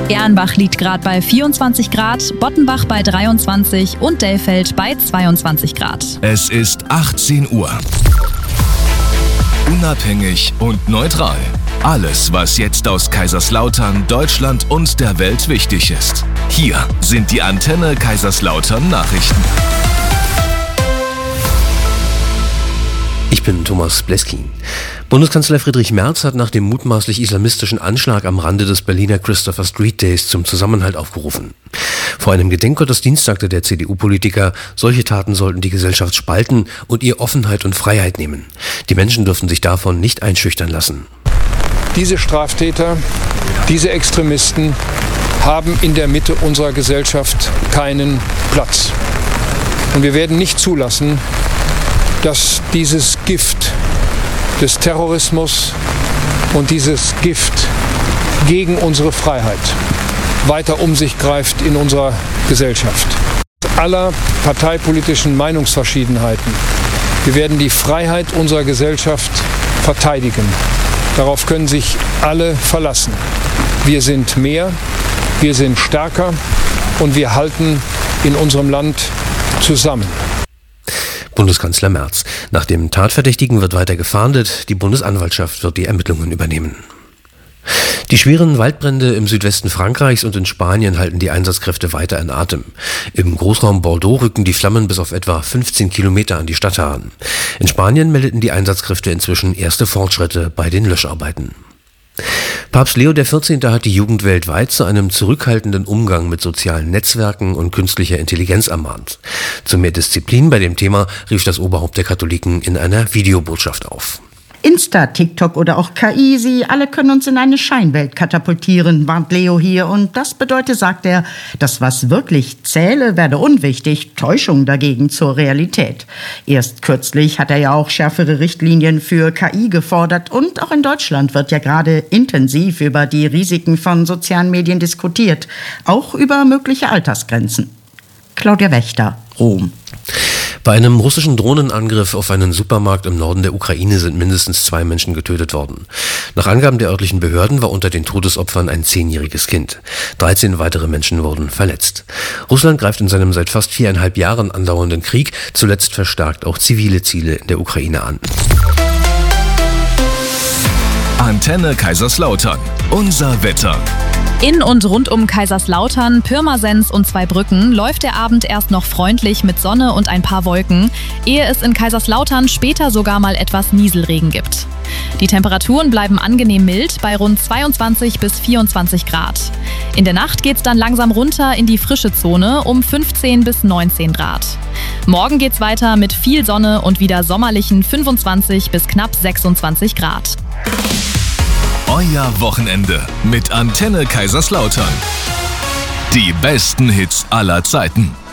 Ehrenbach liegt gerade bei 24 Grad, Bottenbach bei 23 und Dellfeld bei 22 Grad. Es ist 18 Uhr. Unabhängig und neutral. Alles, was jetzt aus Kaiserslautern, Deutschland und der Welt wichtig ist. Hier sind die Antenne Kaiserslautern Nachrichten. Ich bin Thomas Bleski. Bundeskanzler Friedrich Merz hat nach dem mutmaßlich islamistischen Anschlag am Rande des Berliner Christopher Street Days zum Zusammenhalt aufgerufen. Vor einem Gedenkgottesdienst sagte der CDU-Politiker, solche Taten sollten die Gesellschaft spalten und ihr Offenheit und Freiheit nehmen. Die Menschen dürfen sich davon nicht einschüchtern lassen. Diese Straftäter, diese Extremisten haben in der Mitte unserer Gesellschaft keinen Platz. Und wir werden nicht zulassen, dass dieses Gift des Terrorismus und dieses Gift gegen unsere Freiheit weiter um sich greift in unserer Gesellschaft. Aller parteipolitischen Meinungsverschiedenheiten. Wir werden die Freiheit unserer Gesellschaft verteidigen. Darauf können sich alle verlassen. Wir sind mehr, wir sind stärker und wir halten in unserem Land zusammen. Bundeskanzler Merz. Nach dem Tatverdächtigen wird weiter gefahndet. Die Bundesanwaltschaft wird die Ermittlungen übernehmen. Die schweren Waldbrände im Südwesten Frankreichs und in Spanien halten die Einsatzkräfte weiter in Atem. Im Großraum Bordeaux rücken die Flammen bis auf etwa 15 Kilometer an die Stadt heran. In Spanien meldeten die Einsatzkräfte inzwischen erste Fortschritte bei den Löscharbeiten. Papst Leo XIV. Hat die Jugend weltweit zu einem zurückhaltenden Umgang mit sozialen Netzwerken und künstlicher Intelligenz ermahnt. Zu mehr Disziplin bei dem Thema rief das Oberhaupt der Katholiken in einer Videobotschaft auf. Insta, TikTok oder auch KI, sie alle können uns in eine Scheinwelt katapultieren, warnt Leo hier. Und das bedeutet, sagt er, das, was wirklich zähle, werde unwichtig, Täuschung dagegen zur Realität. Erst kürzlich hat er ja auch schärfere Richtlinien für KI gefordert. Und auch in Deutschland wird ja gerade intensiv über die Risiken von sozialen Medien diskutiert, auch über mögliche Altersgrenzen. Claudia Wächter, Rom. Bei einem russischen Drohnenangriff auf einen Supermarkt im Norden der Ukraine sind mindestens 2 Menschen getötet worden. Nach Angaben der örtlichen Behörden war unter den Todesopfern ein 10-jähriges Kind. 13 weitere Menschen wurden verletzt. Russland greift in seinem seit fast 4,5 Jahren andauernden Krieg zuletzt verstärkt auch zivile Ziele in der Ukraine an. Antenne Kaiserslautern. Unser Wetter. In und rund um Kaiserslautern, Pirmasens und Zweibrücken läuft der Abend erst noch freundlich mit Sonne und ein paar Wolken, ehe es in Kaiserslautern später sogar mal etwas Nieselregen gibt. Die Temperaturen bleiben angenehm mild bei rund 22 bis 24 Grad. In der Nacht geht's dann langsam runter in die frische Zone um 15 bis 19 Grad. Morgen geht's weiter mit viel Sonne und wieder sommerlichen 25 bis knapp 26 Grad. Euer Wochenende mit Antenne Kaiserslautern. Die besten Hits aller Zeiten.